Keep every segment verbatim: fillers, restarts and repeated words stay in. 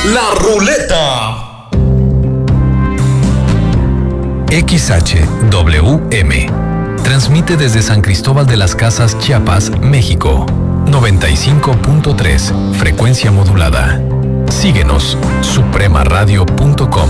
La Ruleta. X H W M transmite desde San Cristóbal de las Casas, Chiapas, México. noventa y cinco punto tres, frecuencia modulada. Síguenos, suprema radio punto com.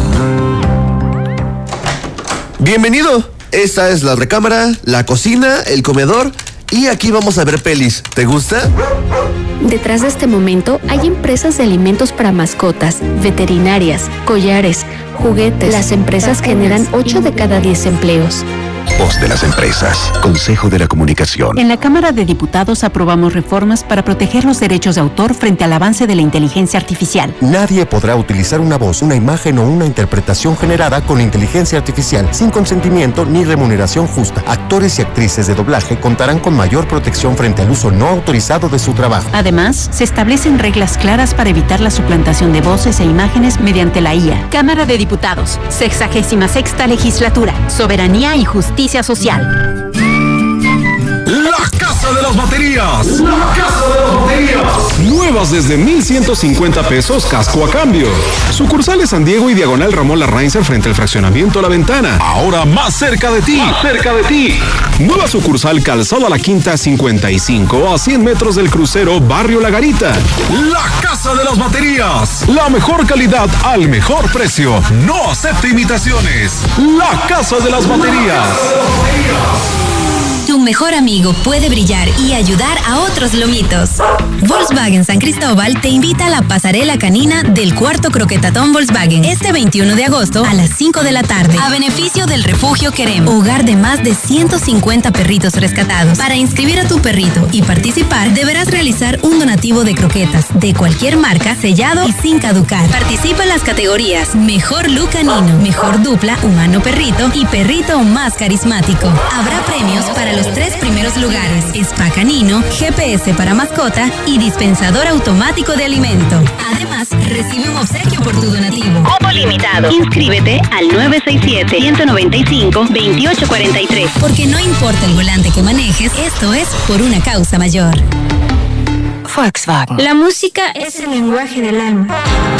Bienvenido. Esta es la recámara, la cocina, el comedor y aquí vamos a ver pelis. ¿Te gusta? Detrás de este momento hay empresas de alimentos para mascotas, veterinarias, collares, juguetes. Las empresas generan ocho de cada diez empleos. Voz de las empresas. Consejo de la Comunicación. En la Cámara de Diputados aprobamos reformas para proteger los derechos de autor frente al avance de la inteligencia artificial. Nadie podrá utilizar una voz, una imagen o una interpretación generada con inteligencia artificial sin consentimiento ni remuneración justa. Actores y actrices de doblaje contarán con mayor protección frente al uso no autorizado de su trabajo. Además, se establecen reglas claras para evitar la suplantación de voces e imágenes mediante la I A. Cámara de Diputados, sexagésima sexta legislatura, soberanía y justicia social. La Casa de las Baterías. La Casa de las Baterías. Nuevas desde mil ciento cincuenta pesos casco a cambio. Sucursales San Diego y Diagonal Ramón Larrainzer frente al fraccionamiento La Ventana. Ahora más cerca de ti. Más cerca de ti. Nueva sucursal Calzado a la Quinta cincuenta y cinco a cien metros del crucero Barrio La Garita. La Casa de las Baterías. La mejor calidad al mejor precio. No acepte imitaciones. La Casa de las Baterías. Tu mejor amigo puede brillar y ayudar a otros lomitos. Volkswagen San Cristóbal te invita a la pasarela canina del cuarto croquetatón Volkswagen este veintiuno de agosto a las cinco de la tarde a beneficio del Refugio Queremos, hogar de más de ciento cincuenta perritos rescatados. Para inscribir a tu perrito y participar deberás realizar un donativo de croquetas de cualquier marca, sellado y sin caducar. Participa en las categorías Mejor Look Canino, Mejor Dupla Humano Perrito y Perrito Más Carismático. Habrá premios para los tres primeros lugares: Spa Canino, G P S para mascota y dispensador automático de alimento. Además, recibe un obsequio por tu donativo. Cupo limitado. Inscríbete al nueve seis siete, uno nueve cinco, dos ocho cuatro tres. Porque no importa el volante que manejes, esto es por una causa mayor. Volkswagen. La música es el lenguaje del alma.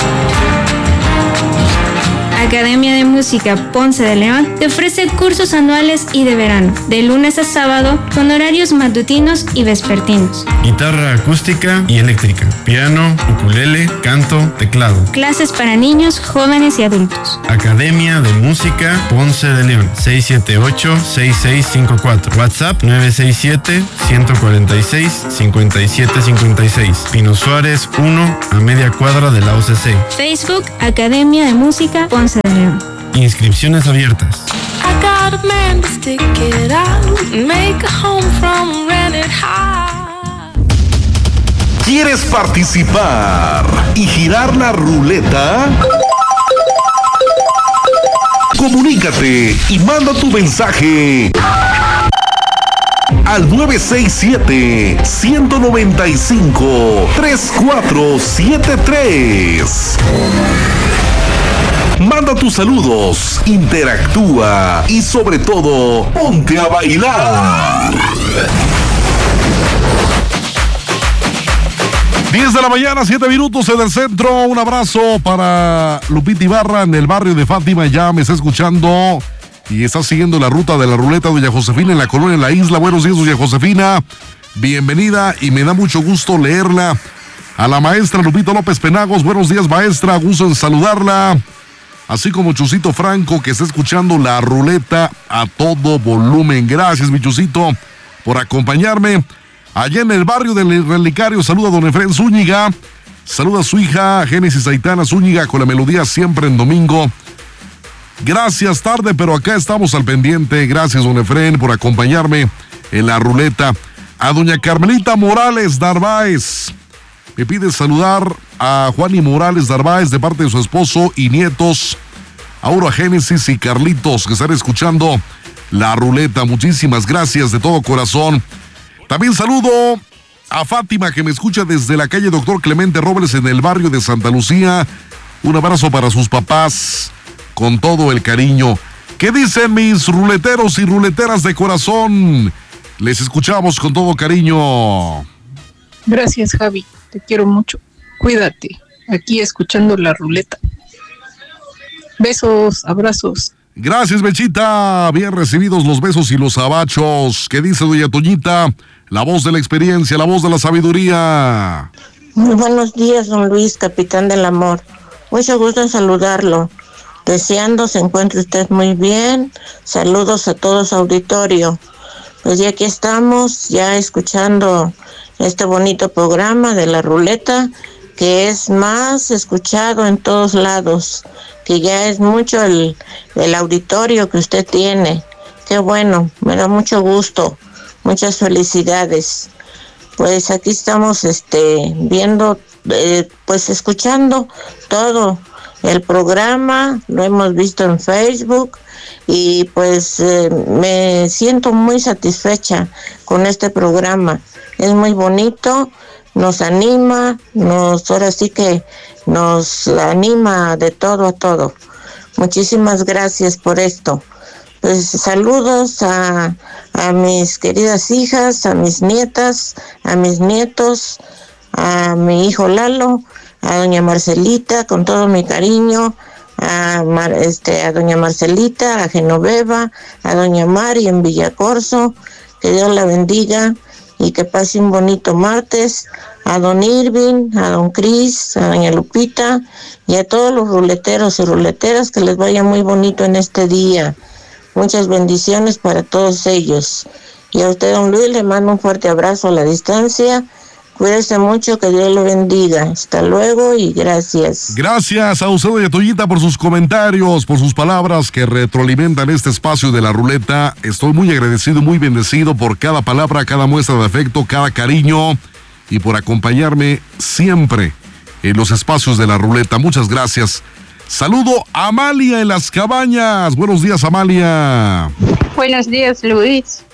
Academia de Música Ponce de León te ofrece cursos anuales y de verano, de lunes a sábado, con horarios matutinos y vespertinos. Guitarra acústica y eléctrica, piano, ukulele, canto, teclado. Clases para niños, jóvenes y adultos. Academia de Música Ponce de León, seis siete ocho, seis seis cinco cuatro. WhatsApp nueve seis siete, uno cuatro seis, cinco siete cinco seis. Pino Suárez uno, a media cuadra de la O C C. Facebook, Academia de Música Ponce de León. Inscripciones abiertas. ¿Quieres participar y girar la ruleta? Comunícate y manda tu mensaje al nueve seis siete, uno nueve cinco, tres cuatro siete tres. Manda tus saludos, interactúa y sobre todo, ponte a bailar. diez de la mañana, siete minutos en el centro. Un abrazo para Lupita Ibarra en el barrio de Fátima. Ya me está escuchando y está siguiendo la ruta de la ruleta doña Josefina en la colonia La Isla. Buenos días, doña Josefina. Bienvenida y me da mucho gusto leerla. A la maestra Lupita López Penagos. Buenos días, maestra. Gusto en saludarla. Así como Chusito Franco, que está escuchando la ruleta a todo volumen. Gracias, mi Chusito, por acompañarme. Allá en el barrio del Relicario, saluda a don Efrén Zúñiga. Saluda a su hija, Génesis Aitana Zúñiga, con la melodía Siempre en Domingo. Gracias, tarde, pero acá estamos al pendiente. Gracias, don Efrén, por acompañarme en la ruleta. A doña Carmelita Morales Narváez. Me pide saludar a Juani Morales Narváez de parte de su esposo y nietos, Aura Génesis y Carlitos, que están escuchando la ruleta. Muchísimas gracias de todo corazón. También saludo a Fátima, que me escucha desde la calle Doctor Clemente Robles en el barrio de Santa Lucía. Un abrazo para sus papás con todo el cariño. ¿Qué dicen mis ruleteros y ruleteras de corazón? Les escuchamos con todo cariño. Gracias, Javi. Te quiero mucho. Cuídate. aquí escuchando la ruleta. Besos, abrazos. Gracias, Bechita. Bien recibidos los besos y los abachos. ¿Qué dice doña Toñita? La voz de la experiencia, la voz de la sabiduría. Muy buenos días, don Luis, capitán del amor. Mucho gusto en saludarlo. Deseando se encuentre usted muy bien. Saludos a todo su auditorio. Pues ya aquí estamos, ya escuchando este bonito programa de la ruleta, que es más escuchado en todos lados, que ya es mucho el, el auditorio que usted tiene. Qué bueno, me da mucho gusto, muchas felicidades. Pues aquí estamos este viendo, eh, pues escuchando todo el programa, lo hemos visto en Facebook y pues eh, me siento muy satisfecha con este programa. Es muy bonito, nos anima, nos ahora sí que nos anima de todo a todo. Muchísimas gracias por esto. Pues saludos a, a mis queridas hijas, a mis nietas, a mis nietos, a mi hijo Lalo, a doña Marcelita, con todo mi cariño, a, Mar, este, a doña Marcelita, a Genoveva, a doña Mari en Villacorso, que Dios la bendiga y que pase un bonito martes, a don Irving, a don Cris, a doña Lupita y a todos los ruleteros y ruleteras, que les vaya muy bonito en este día. Muchas bendiciones para todos ellos. Y a usted, don Luis, le mando un fuerte abrazo a la distancia. Cuídese mucho, que Dios lo bendiga. Hasta luego y gracias. Gracias a usted, doña Toñita, por sus comentarios, por sus palabras que retroalimentan este espacio de la ruleta. Estoy muy agradecido, muy bendecido por cada palabra, cada muestra de afecto, cada cariño y por acompañarme siempre en los espacios de la ruleta. Muchas gracias. Saludo a Amalia en Las Cabañas. Buenos días, Amalia. Buenos días, Luis.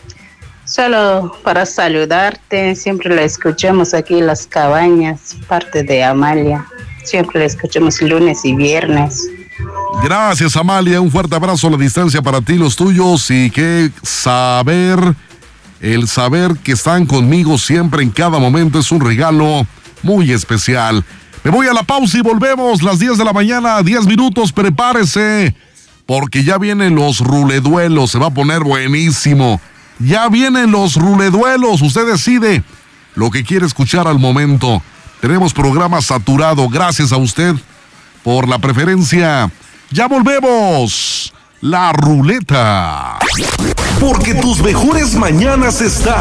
Solo para saludarte, siempre la escuchamos aquí en Las Cabañas, parte de Amalia. Siempre la escuchamos lunes y viernes. Gracias, Amalia. Un fuerte abrazo a la distancia para ti y los tuyos. Y que saber, el saber que están conmigo siempre en cada momento es un regalo muy especial. Me voy a la pausa y volvemos. Las diez de la mañana, diez minutos. Prepárese, porque ya vienen los ruleduelos. Se va a poner buenísimo. Ya vienen los ruleduelos. Usted decide lo que quiere escuchar al momento. Tenemos programa saturado. Gracias a usted por la preferencia. Ya volvemos. La ruleta. Porque tus mejores mañanas están